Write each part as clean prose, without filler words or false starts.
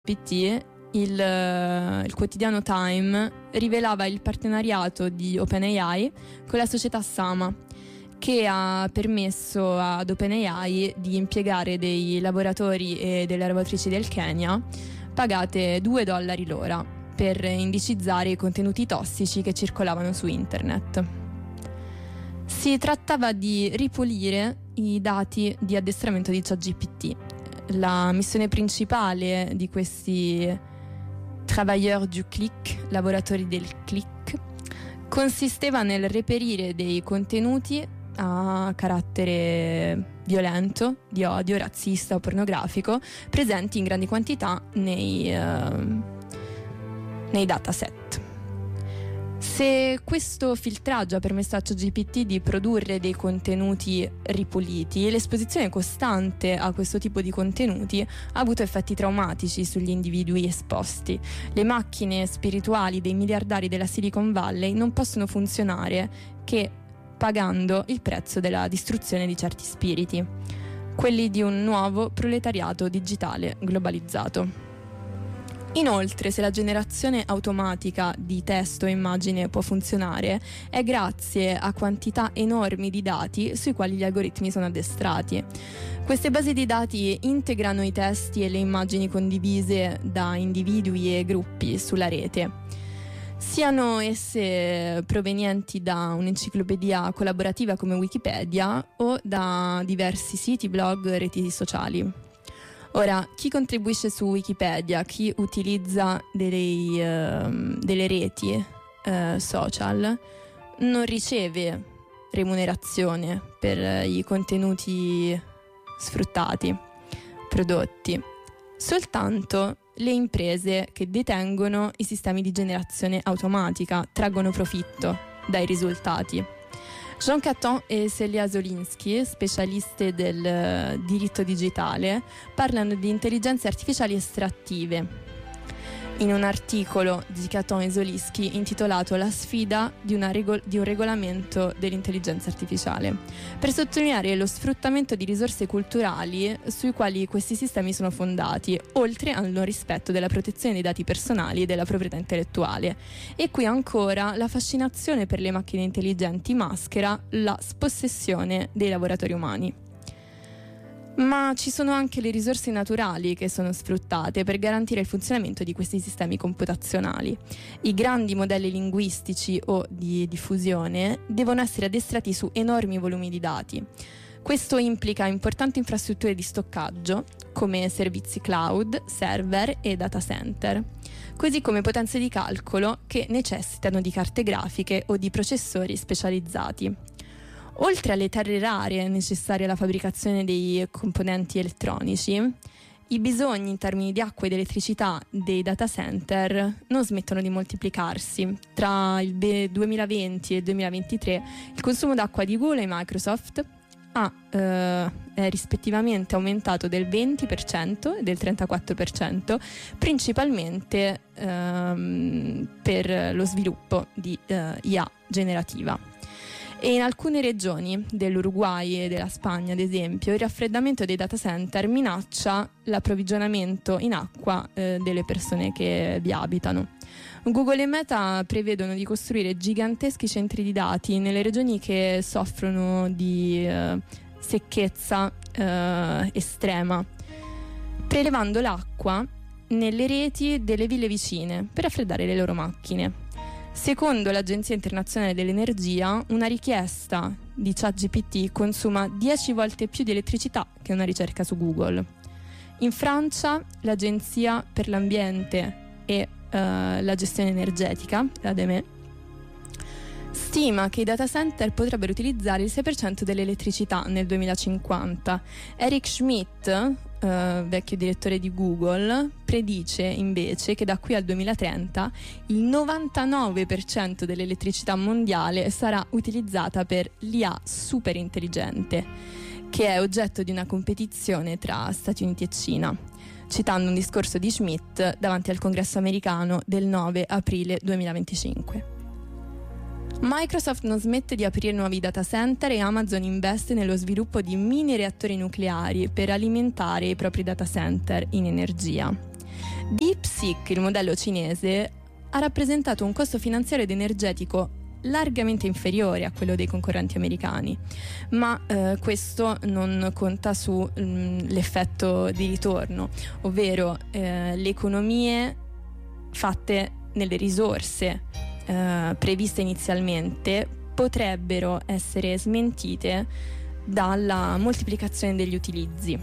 ChatGPT, il quotidiano Time rivelava il partenariato di OpenAI con la società Sama, che ha permesso ad OpenAI di impiegare dei lavoratori e delle lavoratrici del Kenya pagate $2 l'ora per indicizzare i contenuti tossici che circolavano su internet. Si trattava di ripulire i dati di addestramento di ChatGPT. La missione principale di questi travailleurs du click, lavoratori del click, consisteva nel reperire dei contenuti a carattere violento, di odio, razzista o pornografico, presenti in grandi quantità nei dataset. Se questo filtraggio ha permesso a ChatGPT di produrre dei contenuti ripuliti, l'esposizione costante a questo tipo di contenuti ha avuto effetti traumatici sugli individui esposti. Le macchine spirituali dei miliardari della Silicon Valley non possono funzionare che pagando il prezzo della distruzione di certi spiriti, quelli di un nuovo proletariato digitale globalizzato. Inoltre, se la generazione automatica di testo e immagine può funzionare, è grazie a quantità enormi di dati sui quali gli algoritmi sono addestrati. Queste basi di dati integrano i testi e le immagini condivise da individui e gruppi sulla rete, siano esse provenienti da un'enciclopedia collaborativa come Wikipedia o da diversi siti, blog, reti sociali. Ora, chi contribuisce su Wikipedia, chi utilizza delle reti social, non riceve remunerazione per i contenuti sfruttati, prodotti. Soltanto le imprese che detengono i sistemi di generazione automatica traggono profitto dai risultati. Jean Caton e Celia Zolinsky, specialiste del diritto digitale, parlano di intelligenze artificiali estrattive in un articolo di Caton e Zolinsky intitolato La sfida di un regolamento dell'intelligenza artificiale, per sottolineare lo sfruttamento di risorse culturali sui quali questi sistemi sono fondati, oltre al non rispetto della protezione dei dati personali e della proprietà intellettuale. E qui ancora la fascinazione per le macchine intelligenti maschera la spossessione dei lavoratori umani. Ma ci sono anche le risorse naturali che sono sfruttate per garantire il funzionamento di questi sistemi computazionali. I grandi modelli linguistici o di diffusione devono essere addestrati su enormi volumi di dati. Questo implica importanti infrastrutture di stoccaggio, come servizi cloud, server e data center, così come potenze di calcolo che necessitano di carte grafiche o di processori specializzati. Oltre alle terre rare necessarie alla fabbricazione dei componenti elettronici, i bisogni in termini di acqua ed elettricità dei data center non smettono di moltiplicarsi. Tra il 2020 e il 2023 il consumo d'acqua di Google e Microsoft è rispettivamente aumentato del 20% e del 34%, principalmente per lo sviluppo di IA generativa. E in alcune regioni dell'Uruguay e della Spagna, ad esempio, il raffreddamento dei data center minaccia l'approvvigionamento in acqua delle persone che vi abitano. Google e Meta prevedono di costruire giganteschi centri di dati nelle regioni che soffrono di secchezza estrema, prelevando l'acqua nelle reti delle ville vicine per raffreddare le loro macchine. Secondo l'Agenzia Internazionale dell'Energia, una richiesta di ChatGPT consuma 10 volte più di elettricità che una ricerca su Google. In Francia, l'Agenzia per l'Ambiente e la Gestione Energetica, l'ADEME, stima che i data center potrebbero utilizzare il 6% dell'elettricità nel 2050. Eric Schmidt, vecchio direttore di Google, predice invece che da qui al 2030 il 99% dell'elettricità mondiale sarà utilizzata per l'IA super intelligente, che è oggetto di una competizione tra Stati Uniti e Cina, citando un discorso di Schmidt davanti al Congresso americano del 9 aprile 2025. Microsoft non smette di aprire nuovi data center e Amazon investe nello sviluppo di mini reattori nucleari per alimentare i propri data center in energia. DeepSeek, il modello cinese, ha rappresentato un costo finanziario ed energetico largamente inferiore a quello dei concorrenti americani, ma questo non conta sull'effetto di ritorno, ovvero le economie fatte nelle risorse previste inizialmente potrebbero essere smentite dalla moltiplicazione degli utilizzi.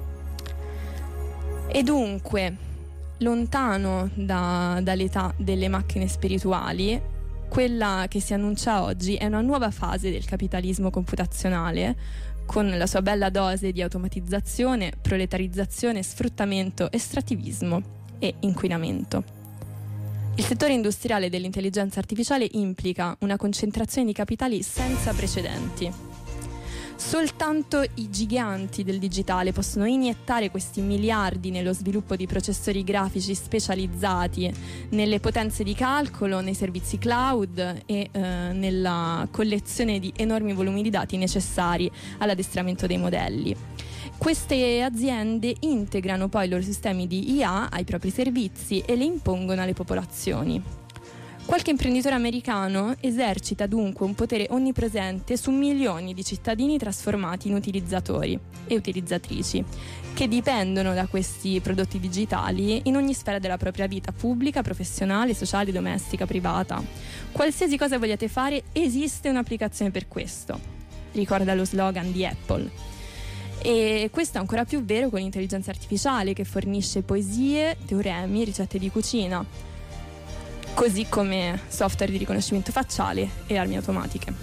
E dunque, lontano dall'età delle macchine spirituali, quella che si annuncia oggi è una nuova fase del capitalismo computazionale, con la sua bella dose di automatizzazione, proletarizzazione, sfruttamento, estrattivismo e inquinamento. Il settore industriale dell'intelligenza artificiale implica una concentrazione di capitali senza precedenti. Soltanto i giganti del digitale possono iniettare questi miliardi nello sviluppo di processori grafici specializzati, nelle potenze di calcolo, nei servizi cloud e nella collezione di enormi volumi di dati necessari all'addestramento dei modelli. Queste aziende integrano poi i loro sistemi di IA ai propri servizi e li impongono alle popolazioni. Qualche imprenditore americano esercita dunque un potere onnipresente su milioni di cittadini trasformati in utilizzatori e utilizzatrici, che dipendono da questi prodotti digitali in ogni sfera della propria vita pubblica, professionale, sociale, domestica, privata. Qualsiasi cosa vogliate fare, esiste un'applicazione per questo, ricorda lo slogan di Apple. E questo è ancora più vero con l'intelligenza artificiale, che fornisce poesie, teoremi, ricette di cucina, così come software di riconoscimento facciale e armi automatiche.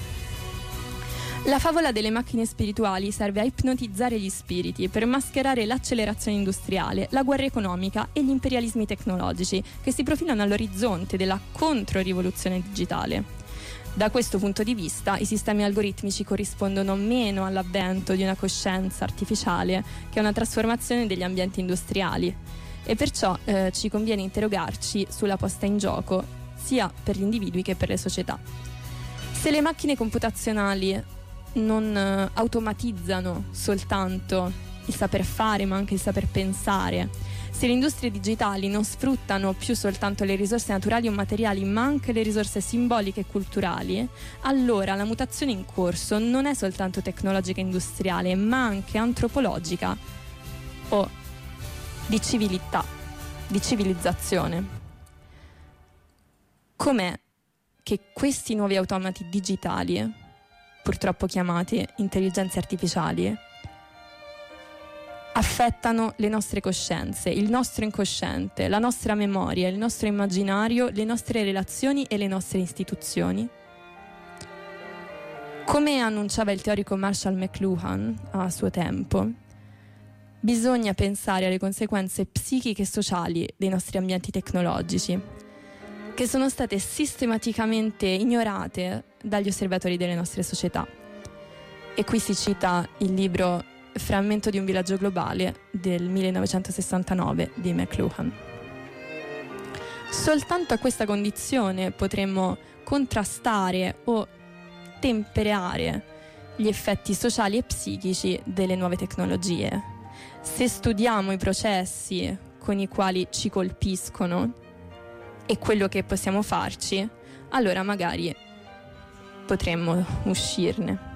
La favola delle macchine spirituali serve a ipnotizzare gli spiriti per mascherare l'accelerazione industriale, la guerra economica e gli imperialismi tecnologici che si profilano all'orizzonte della controrivoluzione digitale. Da questo punto di vista, i sistemi algoritmici corrispondono meno all'avvento di una coscienza artificiale che a una trasformazione degli ambienti industriali, e perciò ci conviene interrogarci sulla posta in gioco sia per gli individui che per le società. Se le macchine computazionali non automatizzano soltanto il saper fare, ma anche il saper pensare, se le industrie digitali non sfruttano più soltanto le risorse naturali o materiali, ma anche le risorse simboliche e culturali, allora la mutazione in corso non è soltanto tecnologica e industriale, ma anche antropologica o di civiltà, di civilizzazione. Com'è che questi nuovi automati digitali, purtroppo chiamati intelligenze artificiali, affettano le nostre coscienze, il nostro incosciente, la nostra memoria, il nostro immaginario, le nostre relazioni e le nostre istituzioni? Come annunciava il teorico Marshall McLuhan a suo tempo, bisogna pensare alle conseguenze psichiche e sociali dei nostri ambienti tecnologici, che sono state sistematicamente ignorate dagli osservatori delle nostre società. E qui si cita il libro Frammento di un villaggio globale del 1969 di McLuhan. Soltanto a questa condizione potremmo contrastare o temperare gli effetti sociali e psichici delle nuove tecnologie. Se studiamo i processi con i quali ci colpiscono e quello che possiamo farci, allora magari potremmo uscirne.